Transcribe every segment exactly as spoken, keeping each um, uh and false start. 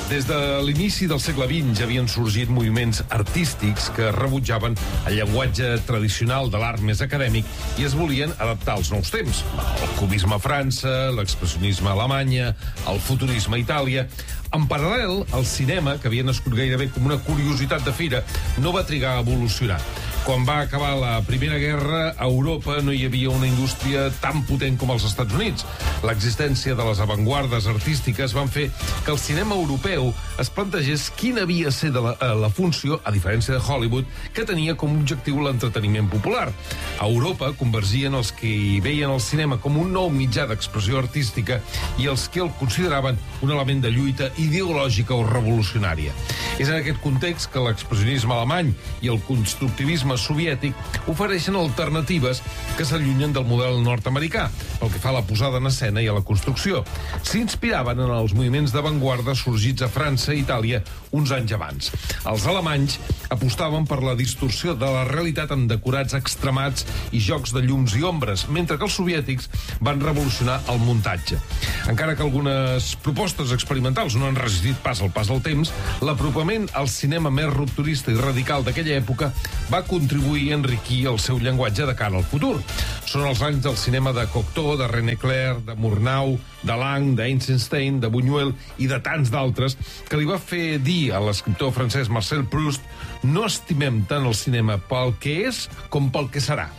Des de l'inici del segle vint ja havien sorgit moviments artístics que rebutjaven el llenguatge tradicional de l'art més acadèmic i es volien adaptar als nous temps. El cubisme a França, l'expressionisme a Alemanya, el futurisme a Itàlia. En paral·lel, el cinema, que havia nascut gairebé com una curiositat de fira, no va trigar a evolucionar. Quan va acabar la Primera Guerra, a Europa no hi havia una indústria tan potent com als Estats Units. L'existència de les avantguardes artístiques van fer que el cinema europeu es plantegés quina havia de ser de la, la funció, a diferència de Hollywood, que tenia com a objectiu l'entreteniment popular. A Europa convergien els que hi veien el cinema com un nou mitjà d'expressió artística i els que el consideraven un element de lluita ideològica o revolucionària. És en aquest context que l'expressionisme alemany i el constructivisme soviètic ofereixen alternatives que s'allunyen del model nord-americà, pel que fa a la posada en escena i a la construcció. S'inspiraven en els moviments d'avantguarda sorgits a França i Itàlia uns anys abans. Els alemanys apostaven per la distorsió de la realitat amb decorats extremats i jocs de llums i ombres, mentre que els soviètics van revolucionar el muntatge. Encara que algunes propostes experimentals no han resistit pas al pas del temps, l'apropament al cinema més rupturista i radical d'aquella època va contribuir a enriquir el seu llenguatge de cara al futur. Són els anys del cinema de Cocteau, de René Clair, de Murnau, de Lang, d'Eisenstein, de Buñuel i de tants d'altres que li va fer dir a l'escriptor francès Marcel Proust: no estimem tant el cinema pel que és com pel que serà.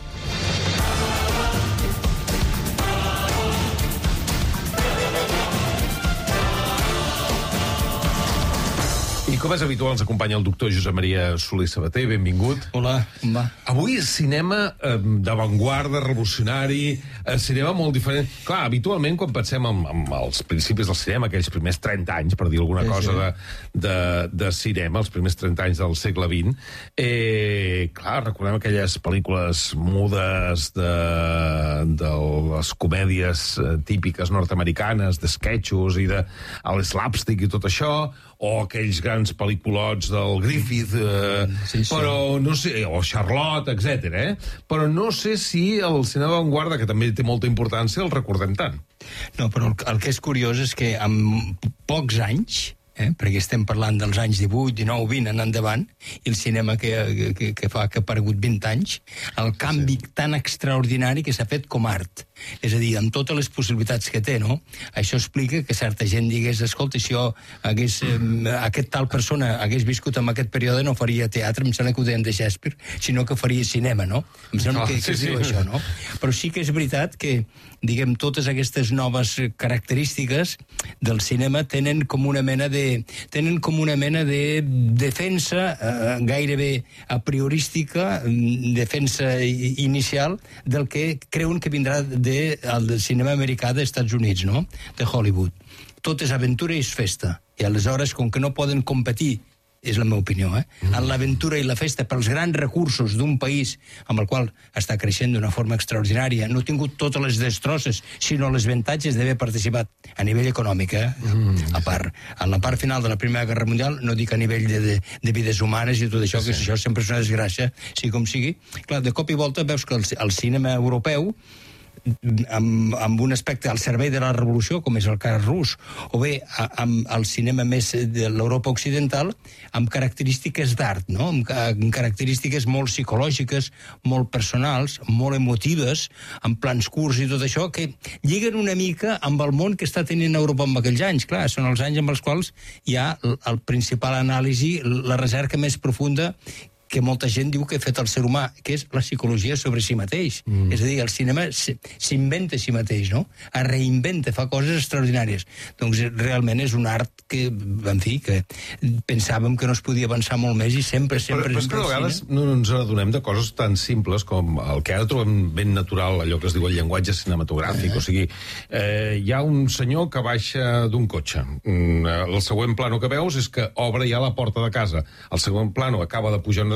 I com és habitual, ens acompanya el doctor Josep Maria Soler Sabater. Benvingut. Hola, com va? Avui és cinema eh, d'avantguarda, revolucionari, eh, cinema molt diferent. Clar, habitualment, quan pensem en, en els principis del cinema, aquells primers trenta anys, per dir alguna sí, cosa sí. De, de, de cinema, els primers trenta anys del segle vint, eh, clar, recordem aquelles pel·lícules mudes de, de les comèdies típiques nord-americanes, d'esquetxos i de slapstick i tot això, o aquells grans pel·lículots del Griffith, eh, sí, sí. Però no sé, o Charlotte, etcètera. Eh? Però no sé si el cinema d'avantguarda, que també té molta importància, el recordem tant. No, però el, el que és curiós és que amb pocs anys, eh, perquè estem parlant dels anys divuit, dinou, vint en endavant, i el cinema que, que, que fa que ha aparegut vint anys, el canvi sí. Tan extraordinari que s'ha fet com art. És a dir, amb totes les possibilitats que té, no? Això explica que certa gent digués: escolta, si jo hagués, eh, aquest tal persona hagués viscut en aquest període, no faria teatre, em sembla que ho deien de Shakespeare, sinó que faria cinema, no? Em sembla que, que sí, es diu sí. Això, no? Però sí que és veritat que, diguem, totes aquestes noves característiques del cinema tenen com una mena de, tenen com una mena de defensa eh, gairebé a priorística, defensa inicial del que creuen que vindrà de del cinema americà dels Estats Units, no? De Hollywood. Tot és aventura i és festa. I aleshores, com que no poden competir, és la meva opinió, eh? Mm. En l'aventura i la festa pels grans recursos d'un país amb el qual està creixent d'una forma extraordinària, no ha tingut totes les destrosses, sinó les avantatges d'haver participat a nivell econòmic, eh? Mm. A part, en la part final de la Primera Guerra Mundial, no dic a nivell de, de, de vides humanes i tot això, sí. Que això sempre és una desgràcia, sigui com sigui. Clar, de cop i volta veus que el, el cinema europeu, amb, amb un aspecte al servei de la revolució, com és el cas rus, o bé amb el cinema més de l'Europa occidental, amb característiques d'art, no? Amb, amb característiques molt psicològiques, molt personals, molt emotives, amb plans curts i tot això, que lliguen una mica amb el món que està tenint Europa en aquells anys. Clar, són els anys amb els quals hi ha el principal anàlisi, la recerca més profunda que molta gent diu que ha fet el ser humà, que és la psicologia sobre si mateix. Mm. És a dir, el cinema s'inventa a si mateix, no? Es reinventa, fa coses extraordinàries. Doncs realment és un art que, en fi, que pensàvem que no es podia avançar molt més i sempre, sempre... Però, però és que a vegades no ens adonem de coses tan simples com el que ara trobem ben natural, allò que es diu el llenguatge cinematogràfic. Eh. O sigui, eh, hi ha un senyor que baixa d'un cotxe. El següent plano que veus és que obre ja la porta de casa. El següent plano acaba de pujar unes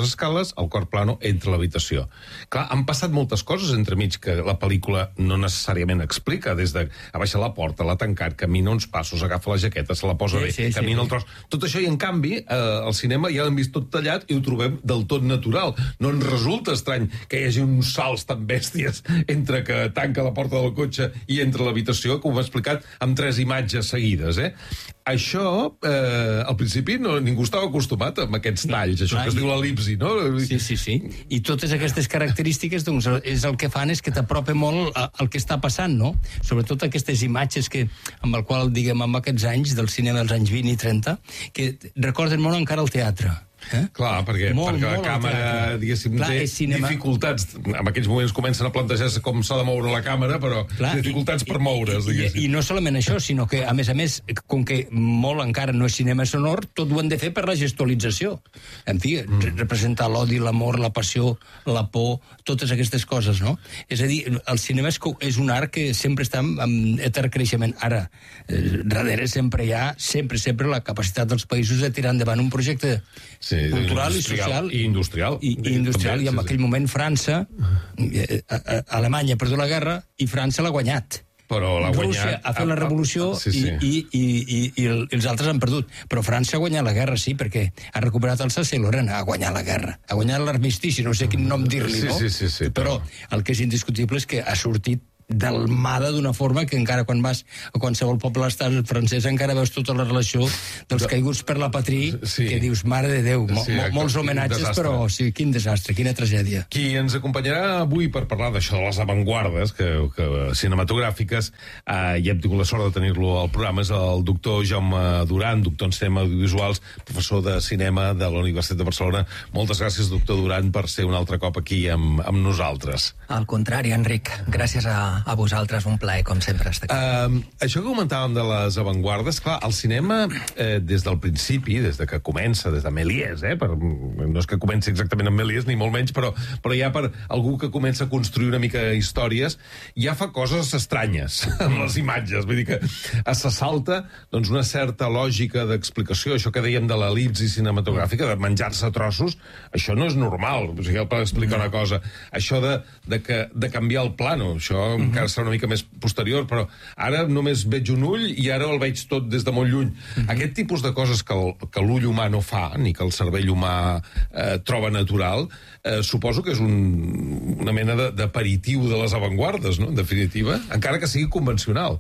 les escales, el quart plano entra a l'habitació. Clar, han passat moltes coses entremig que la pel·lícula no necessàriament explica, des de abaixa la porta, l'ha tancat, camina uns passos, agafa la jaqueta, se la posa sí, bé, sí, camina sí, el tros... Tot això, i en canvi, eh, al cinema ja l'hem vist tot tallat i ho trobem del tot natural. No ens resulta estrany que hi hagi uns salts tan bèsties entre que tanca la porta del cotxe i entra a l'habitació, que ho m'ha explicat amb tres imatges seguides, eh? Això, eh, al principi, no, ningú estava acostumat amb aquests talls, això Clar, que es diu l'elipsi, no? Sí, sí, sí. I totes aquestes característiques, doncs, és el que fan és que t'apropa molt al que està passant, no? Sobretot aquestes imatges que, amb el qual, diguem, amb aquests anys, del cinema dels anys vint i trenta, que recorden molt encara el teatre. Eh? Clar, perquè, molt, perquè molt la càmera, diguéssim, Clar, té cinema... dificultats. En aquells moments comencen a plantejar-se com s'ha de moure la càmera, però Clar, té dificultats i, per moure's, diguéssim. I, I no solament això, sinó que, a més a més, com que molt encara no és cinema sonor, tot ho han de fer per la gestualització. En fi, mm. representar l'odi, l'amor, la passió, la por, totes aquestes coses, no? És a dir, el cinema és, és un art que sempre està en, en etern creixement. Ara, eh, darrere sempre hi ha, sempre, sempre la capacitat dels països de tirar endavant un projecte sí, cultural i social i industrial i, i industrial, també, i en aquell moment França eh, eh, Alemanya ha perdut la guerra i França l'ha guanyat, però l'ha guanyat. Rússia ha fet la revolució sí, sí. I, i, i, i, i els altres han perdut, però França ha guanyat la guerra, sí, perquè ha recuperat el Saint-Laurent, ha guanyat la guerra, ha guanyat l'armistici, no sé quin nom dir-li, sí, no? Sí, sí, sí, però... però el que és indiscutible és que ha sortit delmada d'una forma que encara quan vas a qualsevol poble l'estat francès encara veus tota la relació dels caiguts per la patrí, sí. Que dius, mare de Déu, mo, sí, mo, molts homenatges, però sí, quin desastre, quina tragèdia. Qui ens acompanyarà avui per parlar d'això de les avantguardes que, que, cinematogràfiques, eh, i hem tingut la sort de tenir-lo al programa, és el doctor Jaume Duran, doctor en cinema audiovisuals, professor de cinema de la Universitat de Barcelona. Moltes gràcies, doctor Duran, per ser un altre cop aquí amb, amb nosaltres. Al contrari, Enric, gràcies a a vosaltres, un plaer, com sempre, estar aquí. Uh, això que comentàvem de les avantguardes, clar, el cinema, eh, des del principi, des de que comença, des de Méliès, eh, per, no és que comenci exactament amb Méliès, ni molt menys, però, però ja per algú que comença a construir una mica històries, ja fa coses estranyes amb les imatges, vull dir que se salta doncs, una certa lògica d'explicació, això que dèiem de l'elipsi cinematogràfica, de menjar-se trossos, això no és normal, o sigui, per explicar una cosa, això de, de, que, de canviar el plano, això encara serà una mica més posterior, però ara només veig un ull i ara el veig tot des de molt lluny. Uh-huh. Aquest tipus de coses que, el, que l'ull humà no fa, ni que el cervell humà eh, troba natural, eh, suposo que és un, una mena d'aperitiu de, de les avantguardes, no?, en definitiva, encara que sigui convencional.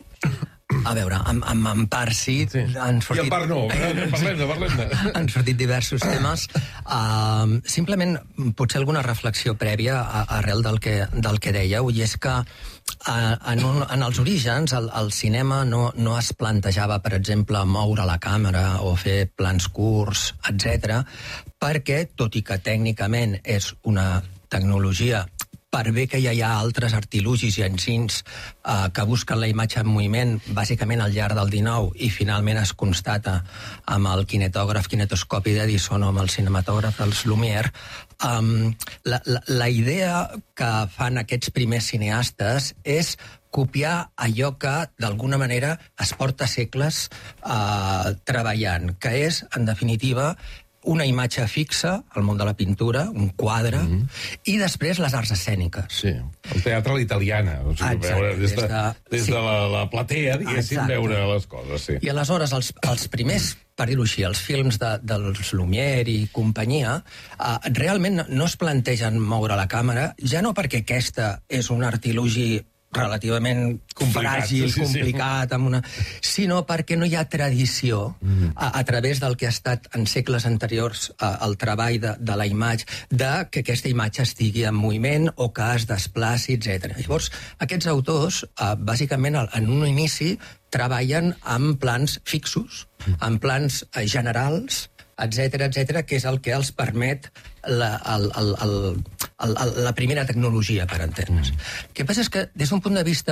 A veure, en, en, en part sí, sí. Han sortit... I en part no, parlem-ne, parlem-ne. Han sortit diversos temes. Uh, simplement, potser alguna reflexió prèvia a, arrel del que, del que dèieu, i és que uh, en, un, en els orígens el, el cinema no, no es plantejava, per exemple, moure la càmera o fer plans curts, etcètera, perquè, tot i que tècnicament és una tecnologia, per bé que ja hi ha altres artilugis i enzims eh, que busquen la imatge en moviment, bàsicament al llarg del dinou, i finalment es constata amb el kinetògraf, kinetoscopi d'Edison o amb el cinematògraf dels Lumière, um, la, la, la idea que fan aquests primers cineastes és copiar allò que, d'alguna manera, es porta segles eh, treballant, que és, en definitiva, una imatge fixa, al món de la pintura, un quadre, mm-hmm. i després les arts escèniques. Sí, el teatre a l'italiana, o sigui, exacte, veure des de, des de, des de sí. la, la platea, diguéssim, exacte. Veure les coses, sí. I aleshores, els, els primers, per dir-ho així, els films de, dels Lumière i companyia, eh, realment no es plantegen moure la càmera, ja no perquè aquesta és un artilugi relativament complicat, fràgil, sí, sí. complicat, amb una... sinó perquè no hi ha tradició mm. a, a través del que ha estat en segles anteriors a, el treball de, de la imatge, de que aquesta imatge estigui en moviment o que es desplaci, etcètera. Llavors, aquests autors, eh, bàsicament, en un inici, treballen amb plans fixos, mm. amb plans eh, generals, etcètera, etcètera, que és el que els permet la, el, el, el, el, la primera tecnologia, per entendre's. Mm. El que passa és que, des d'un punt de vista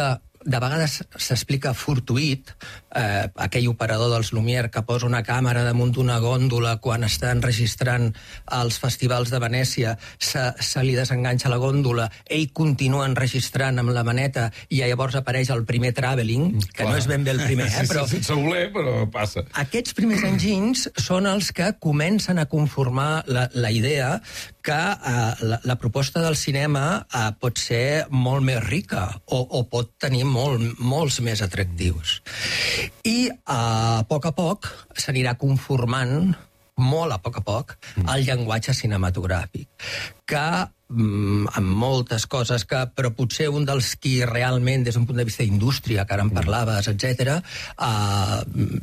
de vegades s'explica fortuït, eh, aquell operador dels Lumière que posa una càmera damunt d'una gòndola quan estan registrant els festivals de Venècia, se, se li desenganxa la gòndola, ell continua enregistrant amb la maneta i llavors apareix el primer travelling, que Clar. no és ben bé el primer, eh, però... Sí, sí, sense voler, però passa. Aquests primers enginys són els que comencen a conformar la, la idea que eh, la, la proposta del cinema eh, pot ser molt més rica o, o pot tenir molt, molts més atractius. I eh, a poc a poc s'anirà conformant, molt a poc a poc, el llenguatge cinematogràfic, que mm, amb moltes coses, que, però potser un dels qui realment, des d'un punt de vista d'indústria, que ara en parlaves, etcètera, eh,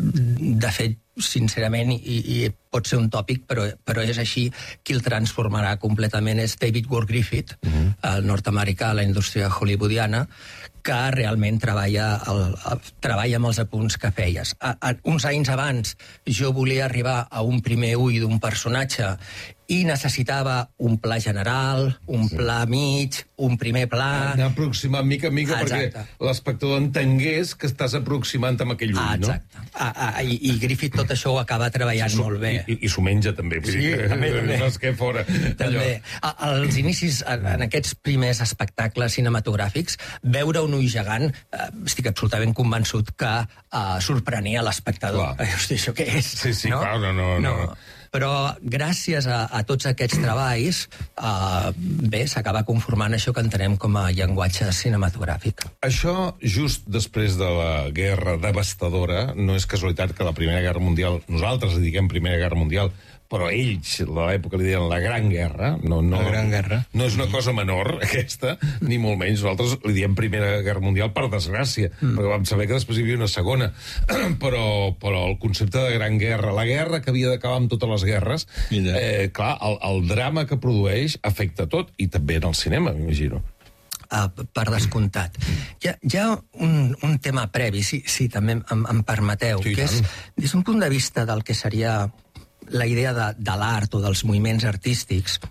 de fet, sincerament, i, i pot ser un tòpic, però, però és així, qui el transformarà completament és David Ward Griffith, uh-huh. el nord-americà a la indústria hollywoodiana, que realment treballa, el, el, treballa amb els apunts que feies. A, a, uns anys abans jo volia arribar a un primer ull d'un personatge i necessitava un pla general, un sí. pla mig, un primer pla... Anar aproximant mica en mica Exacte. perquè l'espectador entengués que estàs aproximant amb aquell ull, ah, no? Exacte. Ah, ah, i, I Griffith tot això ho acaba treballant sí, molt bé. I, i s'ho menja també. Vull sí, dir que, també, també. No es queda fora. També. A, als inicis, en aquests primers espectacles cinematogràfics, veure un ull gegant, eh, estic absolutament convençut que eh, sorprenia l'espectador. Hosti, això què és? Sí, sí, no? clar, no, no, no. no. Però gràcies a, a tots aquests treballs, eh, bé, s'acaba conformant això que entenem com a llenguatge cinematogràfic. Això, just després de la guerra devastadora, no és casualitat que la Primera Guerra Mundial, nosaltres li diguem Primera Guerra Mundial, però ells, a l'època li deien la Gran Guerra, no, no, la Gran Guerra. No és una cosa menor, aquesta, ni molt menys. Nosaltres li diem Primera Guerra Mundial per desgràcia, mm. perquè vam saber que després hi havia una segona. però, però el concepte de Gran Guerra, la guerra que havia d'acabar amb totes les guerres, eh, clar, el, el drama que produeix afecta tot, i també en el cinema, m'imagino. Uh, per descomptat. Hi ha, hi ha un, un tema previ, si, si també em, em permeteu, sí, que és, des d'un punt de vista del que seria la idea de, de l'art o dels moviments artístics.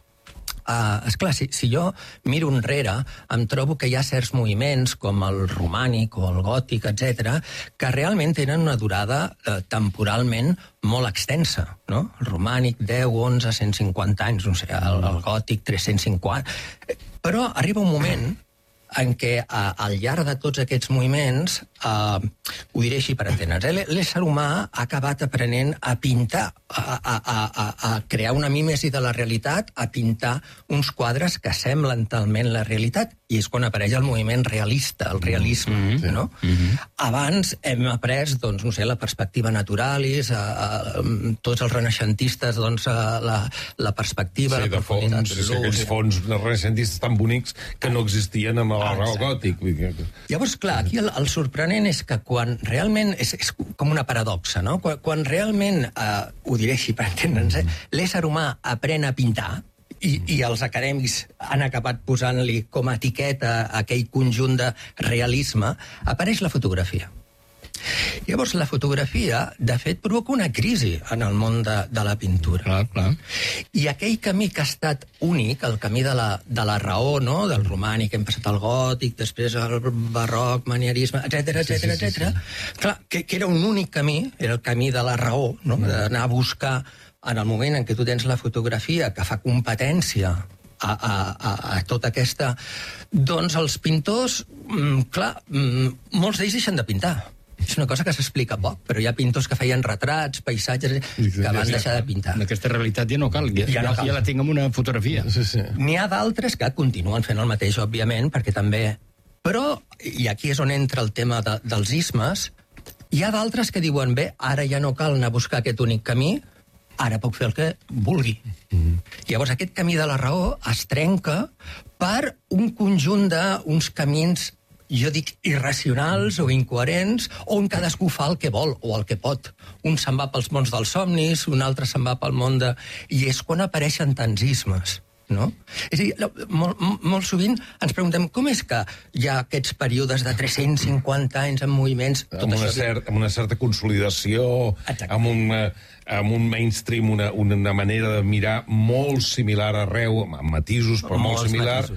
Uh, esclar, si, si jo miro enrere, em trobo que hi ha certs moviments, com el romànic o el gòtic, etcètera, que realment tenen una durada uh, temporalment molt extensa, no? El romànic, deu, onze, cent cinquanta anys, no sé, el, el gòtic, tres-cents cinquanta... Però arriba un moment en què uh, al llarg de tots aquests moviments, uh, ho diré així per entendre'ns, eh? l'ésser humà ha acabat aprenent a pintar, a, a, a, a crear una mímesi de la realitat, a pintar uns quadres que semblen talment la realitat, i és quan apareix el moviment realista, el realisme, mm-hmm. no? Mm-hmm. Abans hem après, doncs, no sé, la perspectiva naturalis, a, a, tots els renaixentistes, doncs, a, la, la perspectiva, sí, la profunditat... Sí, aquells fons renaixentistes tan bonics que no existien amb el ah, gòtic. Llavors, clar, aquí el, el sorprenent és que quan realment... És, és com una paradoxa, no? Quan, quan realment, eh, ho diré així per entendre'ns, eh, l'ésser humà aprèn a pintar, I, i els acadèmics han acabat posant-li com a etiqueta a aquell conjunt de realisme, apareix la fotografia. Llavors, la fotografia, de fet, provoca una crisi en el món de, de la pintura. Clar, clar. I aquell camí que ha estat únic, el camí de la, de la raó, no? Del romànic, hem passat al gòtic, després al barroc, manierisme, etcètera, etcètera, sí, sí, sí, sí. Clar, que, que era un únic camí, era el camí de la raó, no? D'anar a buscar, en el moment en què tu tens la fotografia que fa competència a, a, a, a tota aquesta... Doncs els pintors, mm, clar, mm, molts d'ells deixen de pintar. És una cosa que s'explica poc, però hi ha pintors que feien retrats, paisatges, que van deixar de pintar. Aquesta realitat ja no cal, ja, ja, no cal. ja la tinc amb una fotografia. Sí, sí. N'hi ha d'altres que continuen fent el mateix, òbviament, perquè també... Però, i aquí és on entra el tema de, dels ismes, hi ha d'altres que diuen, bé, ara ja no cal anar a buscar aquest únic camí, ara puc fer el que vulgui. Mm-hmm. Llavors, aquest camí de la raó es trenca per un conjunt d'uns camins, jo dic, irracionals o incoherents, on cadascú fa el que vol o el que pot. Un se'n va pels mons dels somnis, un altre se'n va pel món de... I és quan apareixen tants ismes, no? És a dir, molt, molt sovint ens preguntem com és que hi ha aquests períodes de tres-cents cinquanta anys en moviments... Amb una, cert, amb una certa consolidació, Exacte. amb un, amb un mainstream, una, una manera de mirar molt similar arreu, amb matisos, però molt, molt similar... Matisos.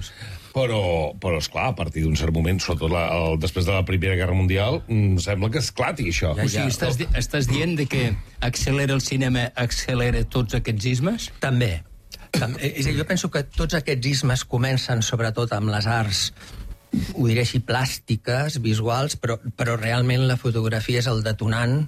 Però, però esclar, a partir d'un cert moment, sobretot la, el, després de la Primera Guerra Mundial, mm, sembla que esclati això. O sigui, estàs, di estàs dient de que accelera el cinema, accelera tots aquests ismes? També. També. És a dir, jo penso que tots aquests ismes comencen sobretot amb les arts, ho diré així, plàstiques, visuals, però, però realment la fotografia és el detonant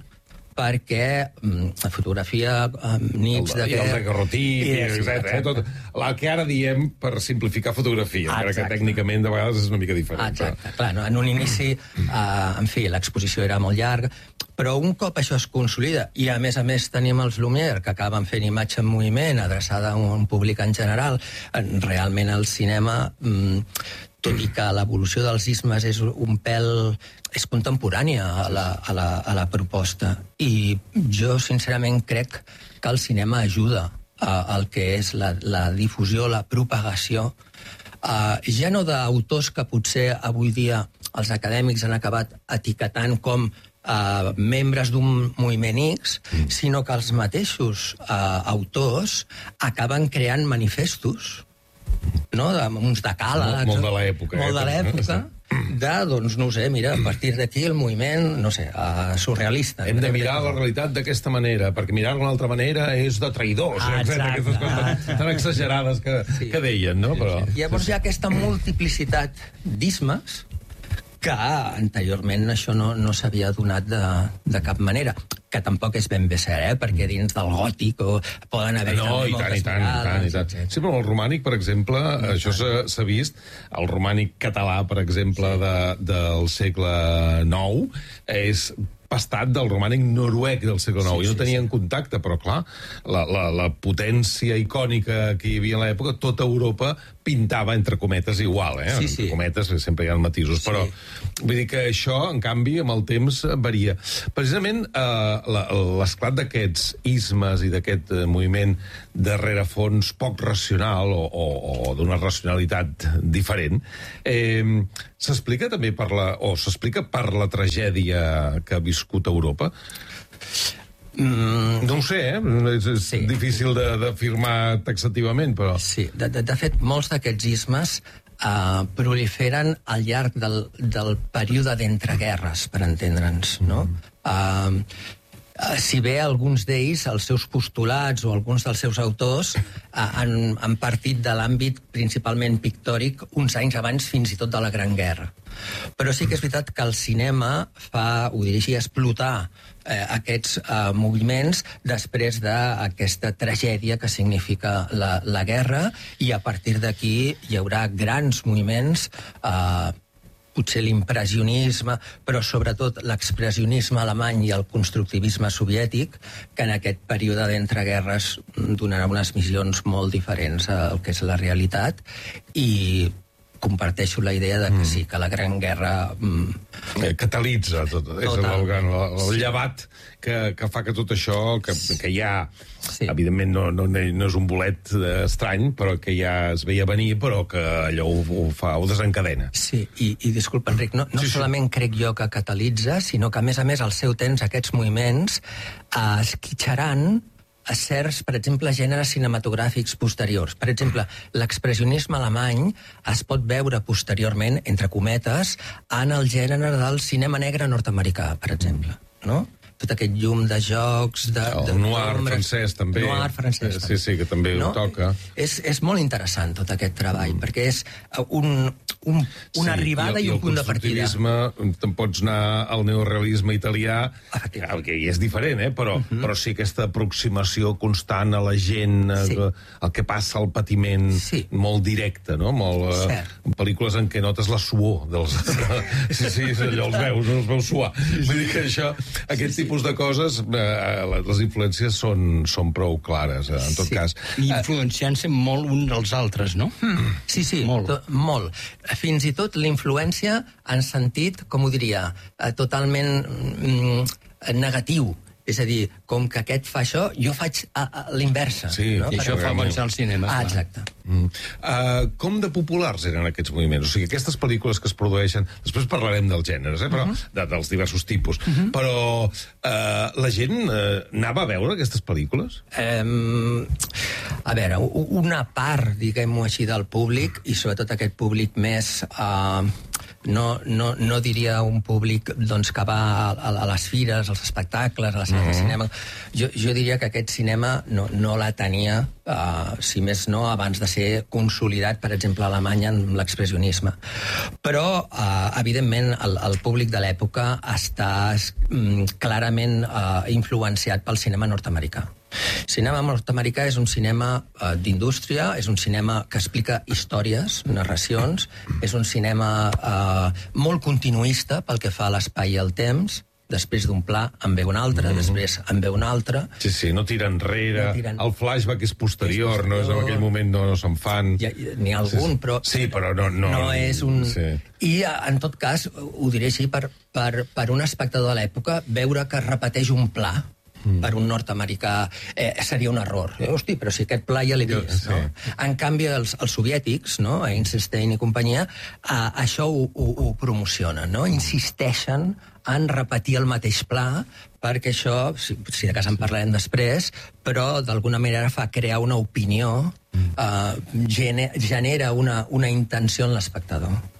perquè la fotografia amb nits el, de guerra... I el daguerrotip, etcètera. Eh? Tot, la que ara diem per simplificar fotografia, encara que tècnicament de vegades és una mica diferent. Exacte, però... clar, no? En un inici, eh, en fi, l'exposició era molt llarga, però un cop això es consolida, i a més a més tenim els Lumière, que acaben fent imatge en moviment, adreçada a un públic en general, realment el cinema... Mm, tot i que l'evolució dels ismes és un pèl... és contemporània a la, a la, a la proposta. I jo, sincerament, crec que el cinema ajuda a, al que és la, la difusió, la propagació, uh, ja no d'autors que potser avui dia els acadèmics han acabat etiquetant com uh, membres d'un moviment X, sinó que els mateixos uh, autors acaben creant manifestos, no? De, uns decàlegs... Molt, molt de l'època. Molt eh? de l'època, de, doncs, no ho sé, mira, a partir d'aquí el moviment, no sé, uh, surrealista. Hem de mirar la realitat d'aquesta manera, perquè mirar-la d'una altra manera és de traïdors, Ah, etcètera. Aquestes coses tan exagerades que, Sí. que deien, no? Però... Llavors hi ha aquesta multiplicitat d'ismes que anteriorment això no, no s'havia donat de, de cap manera, que tampoc és ben bé cert, eh? Perquè dins del gòtic o poden haver No, i tant, i tant, i tant, i tant. Sí, però el romànic, per exemple, això s'ha vist, el romànic català, per exemple, de, del segle nou, és pastat del romànic noruec del segle nou. Sí, I no tenien sí, sí. contacte, però clar, la, la, la potència icònica que hi havia a l'època, tota Europa pintava, entre cometes, igual, eh? Sí, sí. Entre cometes, sempre hi ha matisos, sí. Però vull dir que això, en canvi, amb el temps varia. Precisament, eh, l'esclat d'aquests ismes i d'aquest eh, moviment de rerefons poc racional o, o, o d'una racionalitat diferent, eh, s'explica també per la, o s'explica per la tragèdia que ha viscut Europa? Mm. No ho sé, eh? És, és sí. difícil d'afirmar taxativament, però... Sí, de, de, de fet, molts d'aquests ismes uh, proliferen al llarg del, del període d'entreguerres, per entendre'ns, no? Mm. Uh, Uh, si bé alguns d'ells, els seus postulats o alguns dels seus autors uh, han, han partit de l'àmbit principalment pictòric uns anys abans fins i tot de la Gran Guerra. Però sí que és veritat que el cinema fa, ho diria així, explotar eh, aquests eh, moviments després d'aquesta tragèdia que significa la, la guerra, i a partir d'aquí hi haurà grans moviments, eh, potser l'impressionisme, però sobretot l'expressionisme alemany i el constructivisme soviètic, que en aquest període d'entreguerres donarà unes missions molt diferents al que és la realitat, i comparteixo la idea de que mm. sí, que la Gran Guerra... Mm, eh, catalitza tot, és el, el, el, el llevat que, que fa que tot això, que, que ja, sí. evidentment no, no, no és un bolet estrany, però que ja es veia venir, però que allò ho, ho fa, ho desencadena. Sí, i, i disculpa, Enric, no, no sí, solament sí. crec jo que catalitza, sinó que, a més a més, al seu temps, aquests moviments eh, esquitxaran a certs, per exemple, gèneres cinematogràfics posteriors. Per exemple, l'expressionisme alemany es pot veure posteriorment, entre cometes, en el gènere del cinema negre nord-americà, per exemple, no? Tot aquest llum de jocs... De, el de noir nombres, francès, també. Noir francès, sí, també. Sí, que també no? ho toca. És, és molt interessant, tot aquest treball, mm. perquè és un, un, una sí, arribada i, i un punt de partida. I el constructivisme, te'n pots anar al neorealisme italià, que hi és diferent, eh? però, mm -hmm. però sí aquesta aproximació constant a la gent, sí. el que passa al patiment, sí. molt directe, no? Molt, uh, pel·lícules en què notes la suor dels... sí, sí, allò els veus, els veus suar. Vull dir que això, aquest sí, sí. tipus de coses, eh, les influències són, són prou clares, eh, en tot sí. cas. I influenciant-se molt un dels altres, no? Mm. Sí, sí, molt. To, molt. Fins i tot l'influència en sentit, com ho diria, eh, totalment mm, negatiu. És a dir, com que aquest fa això, jo faig a, a l'inversa. Sí, no? I això fa avançar el cinema. Ah, clar. exacte. Mm. Uh, com de populars eren aquests moviments? O sigui, aquestes pel·lícules que es produeixen... Després parlarem dels gèneres, eh? Però, uh -huh. de, dels diversos tipus. Uh -huh. Però uh, la gent uh, anava a veure aquestes pel·lícules? Um, a veure, una part, diguem-ho així, del públic, i sobretot aquest públic més... Uh, no, no, no diria un públic doncs, que va a, a les fires, als espectacles, a les sales uh -huh. de cinema. Jo, jo diria que aquest cinema no, no la tenia, uh, si més no, abans de ser consolidat, per exemple, a Alemanya en l'expressionisme. Però, uh, evidentment, el, el públic de l'època està um, clarament uh, influenciat pel cinema nord-americà. El cinema nord-americà és un cinema uh, d'indústria, és un cinema que explica històries, narracions, és un cinema uh, molt continuista pel que fa a l'espai i al temps. Després d'un pla en ve un altre, mm-hmm. després en ve un altre. Sí, sí, no tira enrere. No tiren... El flashback és posterior, és posterior. no és en aquell moment, no, no se'n fan. N'hi ha algun, sí, però... Sí, però no... No, no és un... Sí. I, en tot cas, ho diré així, per, per, per un espectador de l'època, veure que es repeteix un pla per un nord-americà eh, seria un error. Eh, hosti, però si aquest pla ja l'he vist. Sí. No? En canvi, els, els soviètics, no? Eisenstein i companyia, eh, això ho, ho, ho promocionen, no? Insisteixen en repetir el mateix pla, perquè això, si, si de cas en parlarem després, però d'alguna manera fa crear una opinió, eh, gener, genera una, una intenció en l'espectador.